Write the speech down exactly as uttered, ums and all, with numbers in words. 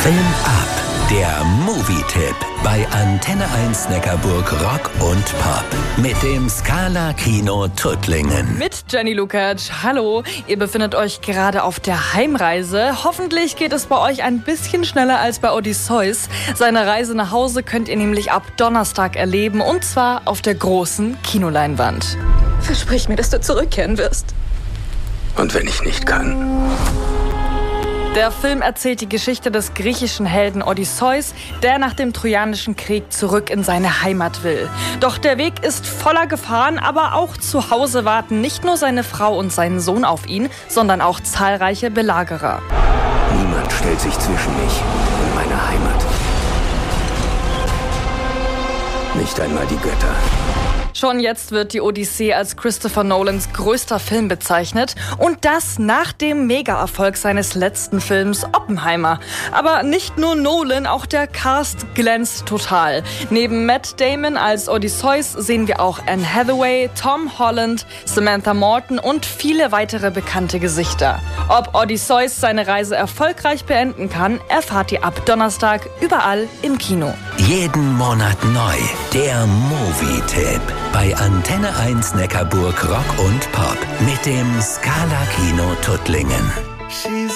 Film ab, der Movie-Tipp bei Antenne eins Neckarburg Rock und Pop mit dem Scala Kino Tuttlingen. Mit Jenny Lukacs. Hallo, ihr befindet euch gerade auf der Heimreise. Hoffentlich geht es bei euch ein bisschen schneller als bei Odysseus. Seine Reise nach Hause könnt ihr nämlich ab Donnerstag erleben, und zwar auf der großen Kinoleinwand. Versprich mir, dass du zurückkehren wirst. Und wenn ich nicht kann? Der Film erzählt die Geschichte des griechischen Helden Odysseus, der nach dem Trojanischen Krieg zurück in seine Heimat will. Doch der Weg ist voller Gefahren, aber auch zu Hause warten nicht nur seine Frau und sein Sohn auf ihn, sondern auch zahlreiche Belagerer. Niemand stellt sich zwischen mich und meine Heimat. Nicht einmal die Götter. Schon jetzt wird die Odyssee als Christopher Nolans größter Film bezeichnet, und das nach dem Mega-Erfolg seines letzten Films Oppenheimer. Aber nicht nur Nolan, auch der Cast glänzt total. Neben Matt Damon als Odysseus sehen wir auch Anne Hathaway, Tom Holland, Samantha Morton und viele weitere bekannte Gesichter. Ob Odysseus seine Reise erfolgreich beenden kann, erfahrt ihr ab Donnerstag überall im Kino. Jeden Monat neu, der Movie-Tipp bei Antenne eins Neckarburg Rock und Pop mit dem Scala Kino Tuttlingen.